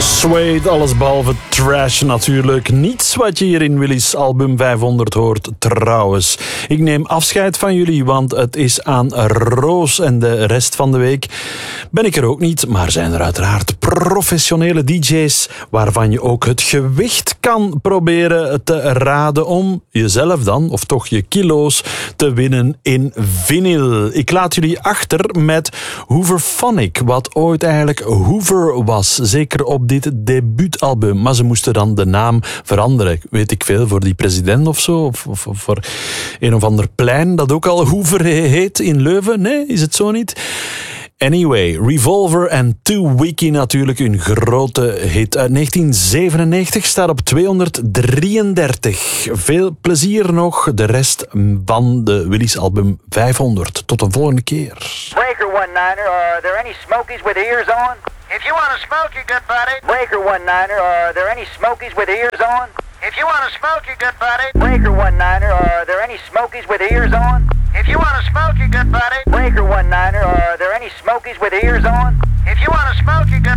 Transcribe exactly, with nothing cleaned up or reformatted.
Suede, alles behalve trash natuurlijk. Niets wat je hier in Willy's album vijfhonderd hoort trouwens. Ik neem afscheid van jullie, want het is aan Roos en de rest van de week ben ik er ook niet. Maar zijn er uiteraard professionele D J's waarvan je ook het gewicht kan proberen te raden om jezelf dan, of toch je kilo's, te winnen in vinyl. Ik laat jullie achter met Hooverphonic, wat ooit eigenlijk Hoover was. Zeker op dit debuutalbum. Maar ze moesten dan de naam veranderen. Weet ik veel, voor die president of zo? Of, of, of voor een of ander plein dat ook al Hoover heet in Leuven? Nee, is het zo niet? Anyway, Revolver en Too Weaky natuurlijk, een grote hit uit negentien zevenennegentig, staat op tweehonderddrieëndertig. Veel plezier nog, de rest van de Willy's album vijfhonderd. Tot de volgende keer. Breaker one-niner, are there any smokies with ears on? If you want to smoke, you good buddy. Breaker one-niner, are there any smokies with ears on? If you want to smoke, you good buddy. Breaker one-niner, are there any smokies with ears on? If you want to smoke, you good buddy. Breaker one-niner, are there any smokies with ears on? If you want to smoke, you good